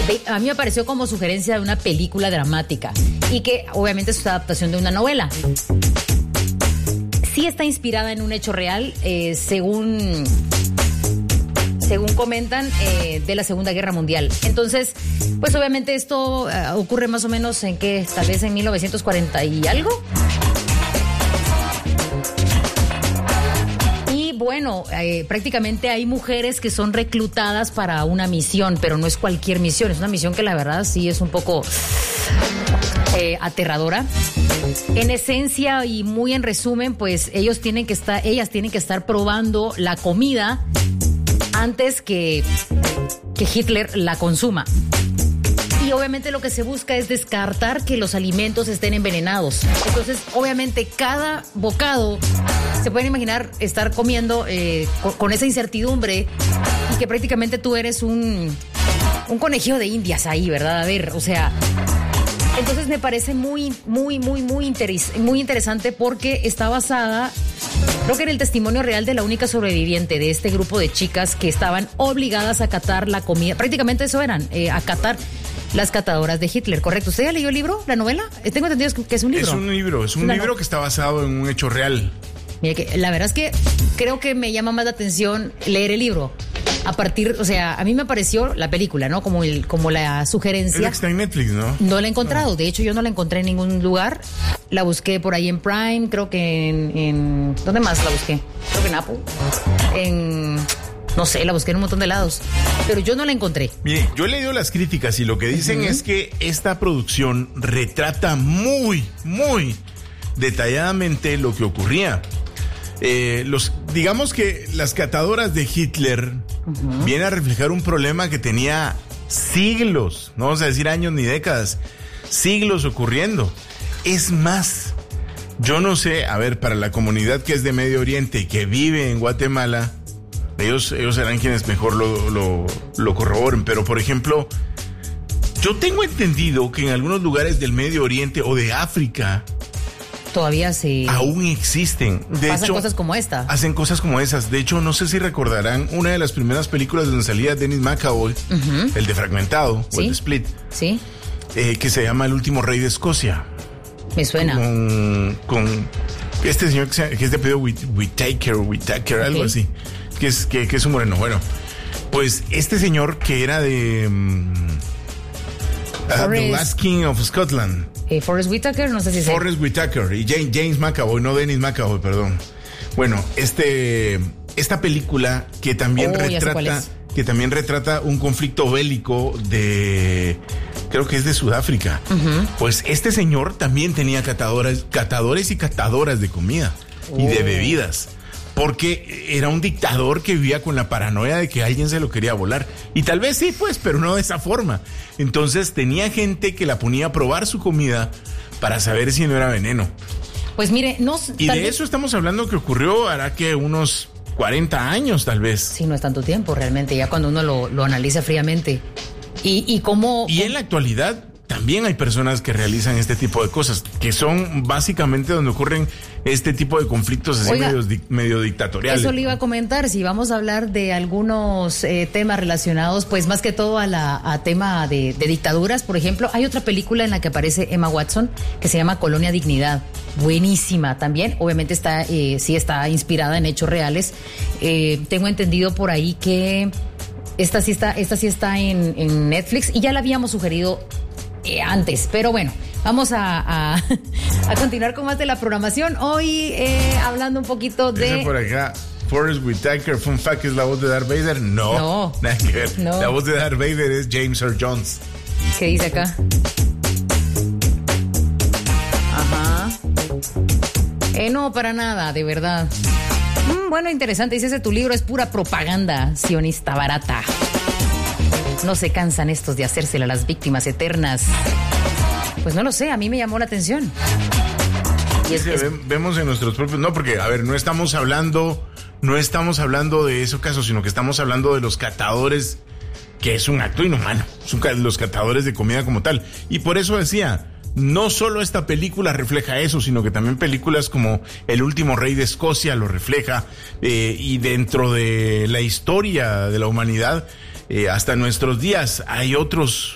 A mí me pareció como sugerencia de una película dramática y que obviamente es una adaptación de una novela. Sí está inspirada en un hecho real, según comentan, de la Segunda Guerra Mundial. Entonces, pues obviamente esto ocurre más o menos en que tal vez en 1940 y algo. Y bueno, prácticamente hay mujeres que son reclutadas para una misión, pero no es cualquier misión, es una misión que la verdad sí es un poco aterradora. En esencia y muy en resumen, pues ellas tienen que estar probando la comida antes que Hitler la consuma. Y obviamente lo que se busca es descartar que los alimentos estén envenenados. Entonces, obviamente, cada bocado, se pueden imaginar estar comiendo con esa incertidumbre y que prácticamente tú eres un conejillo de indias ahí, ¿verdad? A ver, o sea... Entonces me parece muy interesante porque está basada, creo que en el testimonio real de la única sobreviviente de este grupo de chicas que estaban obligadas a acatar la comida. Prácticamente eso eran, acatar las catadoras de Hitler, ¿correcto? ¿Usted ya leyó el libro, la novela? Tengo entendido que es un libro. Es un libro que está basado en un hecho real. Mire, que la verdad es que creo que me llama más la atención leer el libro. A mí me pareció la película, ¿no? Como la sugerencia. Es la que está en Netflix, ¿no? No la he encontrado. De hecho, yo no la encontré en ningún lugar. La busqué por ahí en Prime, creo que en ¿dónde más la busqué? Creo que en Apple. No sé, la busqué en un montón de lados. Pero yo no la encontré. Mire, yo he leído las críticas y lo que dicen es que esta producción retrata muy detalladamente lo que ocurría. Digamos que las catadoras de Hitler vienen a reflejar un problema que tenía siglos, no vamos a decir años ni décadas, siglos ocurriendo. Es más, yo no sé, a ver, para la comunidad que es de Medio Oriente y que vive en Guatemala, ellos serán quienes mejor lo corroboren, pero por ejemplo, yo tengo entendido que en algunos lugares del Medio Oriente o de África todavía aún existen. Pasan cosas como esta. Hacen cosas como esas. De hecho, no sé si recordarán una de las primeras películas donde salía Dennis McAvoy, el de Fragmentado, o el de Split. Sí. Que se llama El último rey de Escocia. Me suena. Con este señor que es de apellido Whittaker, algo así. Que es un moreno. Bueno, pues este señor que era de The Last King of Scotland. Forrest Whitaker, no sé si Forrest Whitaker y James McAvoy, no Dennis McAvoy, perdón. Bueno, esta película que también retrata un conflicto bélico creo que es de Sudáfrica. Pues este señor también tenía catadores y catadoras de comida y de bebidas. Porque era un dictador que vivía con la paranoia de que alguien se lo quería volar. Y tal vez sí, pues, pero no de esa forma. Entonces tenía gente que la ponía a probar su comida para saber si no era veneno. Pues mire, eso estamos hablando que ocurrió hará que unos 40 años tal vez. Sí, no es tanto tiempo realmente, ya cuando uno lo analiza fríamente. Y en la actualidad también hay personas que realizan este tipo de cosas, que son básicamente donde ocurren este tipo de conflictos así medio dictatoriales. Eso le iba a comentar, si vamos a hablar de algunos temas relacionados, pues más que todo a tema de dictaduras, por ejemplo, hay otra película en la que aparece Emma Watson que se llama Colonia Dignidad, buenísima también, obviamente sí está inspirada en hechos reales. Tengo entendido por ahí que esta sí está en Netflix y ya la habíamos sugerido antes, pero bueno, vamos a continuar con más de la programación. Hoy hablando un poquito de... Dice por acá, Forrest Whitaker, fun fact, ¿es la voz de Darth Vader? No, nada que ver. No. La voz de Darth Vader es James Earl Jones. ¿Qué dice acá? Ajá. No, para nada, de verdad. Bueno, interesante, dice tu libro es pura propaganda sionista barata. No se cansan estos de hacérsela a las víctimas eternas. Pues no lo sé, a mí me llamó la atención. Vemos en nuestros propios... No, porque, a ver, no estamos hablando de esos casos, sino que estamos hablando de los catadores, que es un acto inhumano. Son los catadores de comida como tal. Y por eso decía, no solo esta película refleja eso, sino que también películas como El último rey de Escocia lo refleja. Y dentro de la historia de la humanidad... hasta nuestros días hay otros